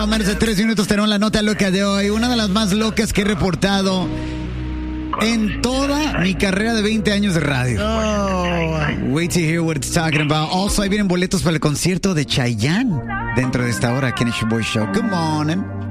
Menos de 3 minutos tenemos la nota loca de hoy. Una de las más locas que he reportado en toda mi carrera de 20 años de radio. Wait to hear what it's talking about. Also, ahí vienen boletos para el concierto de Chayanne dentro de esta hora aquí en el Show Boy Show. Good morning.